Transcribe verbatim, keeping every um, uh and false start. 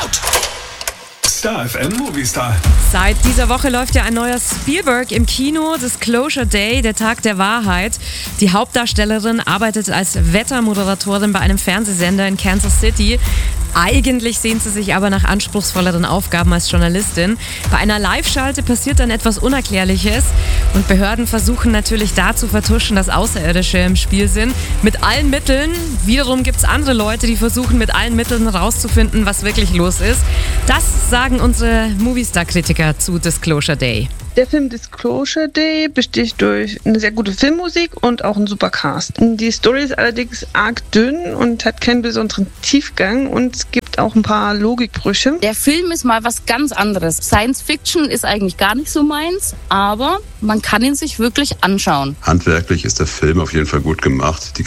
Start. Star F M Movie Star. Seit dieser Woche läuft ja ein neuer Spielberg im Kino, Disclosure Day, der Tag der Wahrheit. Die Hauptdarstellerin arbeitet als Wettermoderatorin bei einem Fernsehsender in Kansas City. Eigentlich sehnt sie sich aber nach anspruchsvolleren Aufgaben als Journalistin. Bei einer Live-Schalte passiert dann etwas Unerklärliches und Behörden versuchen natürlich da zu vertuschen, dass Außerirdische im Spiel sind. Mit allen Mitteln. Wiederum gibt es andere Leute, die versuchen mit allen Mitteln rauszufinden, was wirklich los ist. Das sagen unsere Movistar-Kritiker zu Disclosure Day. Der Film Disclosure Day besticht durch eine sehr gute Filmmusik und auch einen super Cast. Die Story ist allerdings arg dünn und hat keinen besonderen Tiefgang und es gibt auch ein paar Logikbrüche. Der Film ist mal was ganz anderes. Science Fiction ist eigentlich gar nicht so meins, aber man kann ihn sich wirklich anschauen. Handwerklich ist der Film auf jeden Fall gut gemacht. Die